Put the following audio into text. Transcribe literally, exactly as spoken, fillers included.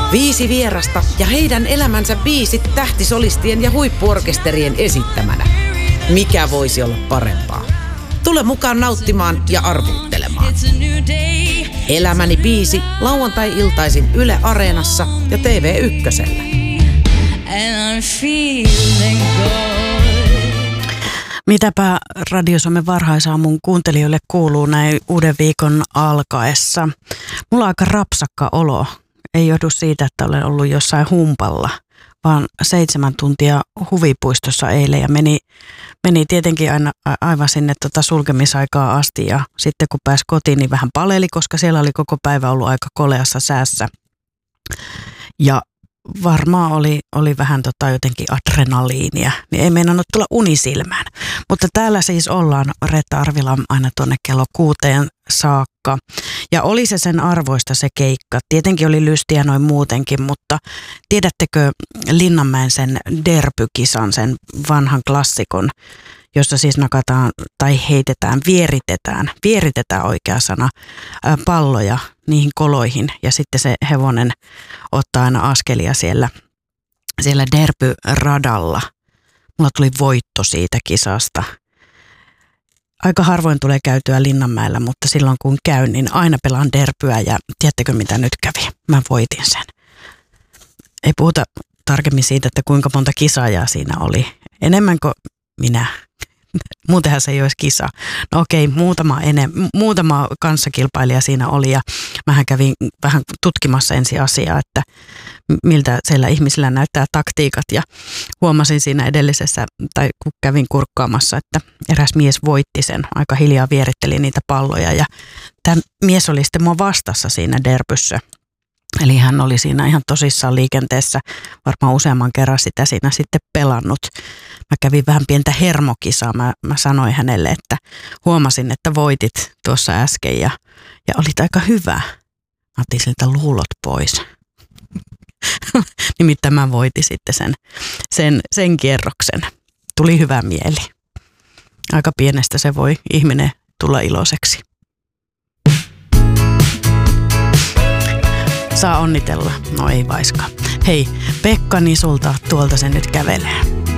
Viisi vierasta ja heidän elämänsä biisit tähtisolistien ja huippuorkesterien esittämänä. Mikä voisi olla parempaa? Tule mukaan nauttimaan ja arvuuttelemaan. Elämäni biisi lauantai-iltaisin Yle Areenassa ja T V Ykkösellä. Mitäpä Radio Suomen varhaisaamun kuuntelijoille kuuluu näin uuden viikon alkaessa? Mulla on aika rapsakka olo. Ei johdu siitä, että olen ollut jossain humpalla, vaan seitsemän tuntia huvipuistossa eilen ja meni, meni tietenkin aina aivan sinne tota sulkemisaikaa asti ja sitten kun pääsi kotiin, niin vähän paleli, koska siellä oli koko päivä ollut aika koleassa säässä. Ja varmaan oli, oli vähän tota jotenkin adrenaliinia, niin ei meinannut tulla unisilmään. Mutta täällä siis ollaan Reetta Arvila aina tuonne kello kuuteen saakka. Ja oli se sen arvoista se keikka. Tietenkin oli lystiä noin muutenkin, mutta tiedättekö Linnanmäen sen derbykisan, sen vanhan klassikon, jossa siis nakataan tai heitetään, vieritetään, vieritetään oikea sana, palloja niihin koloihin ja sitten se hevonen ottaa aina askelia siellä, siellä derbyradalla. Mulla tuli voitto siitä kisasta. Aika harvoin tulee käytyä Linnanmäellä, mutta silloin kun käyn, niin aina pelaan derbyä ja tiedättekö mitä nyt kävi? Mä voitin sen. Ei puhuta tarkemmin siitä, että kuinka monta kisaajaa siinä oli. Enemmän kuin minä. Muutenhan se ei olisi kisa. No okei, muutama, enem, muutama kanssakilpailija siinä oli ja mähän kävin vähän tutkimassa ensin asiaa, että miltä siellä ihmisillä näyttää taktiikat ja huomasin siinä edellisessä, tai kun kävin kurkkaamassa, että eräs mies voitti sen, aika hiljaa vieritteli niitä palloja ja tämä mies oli sitten mua vastassa siinä derbyssä. Eli hän oli siinä ihan tosissaan liikenteessä, varmaan useamman kerran sitä siinä sitten pelannut. Mä kävin vähän pientä hermokisaa, mä, mä sanoin hänelle, että huomasin, että voitit tuossa äsken ja, ja olit aika hyvä. Mä otin siltä luulot pois. Nimittäin mä voitin sitten sen, sen, sen kierroksen. Tuli hyvä mieli. Aika pienestä se voi ihminen tulla iloiseksi. Saa onnitella. No ei vaiskaan. Hei, Pekka Nisulta tuolta se nyt kävelee.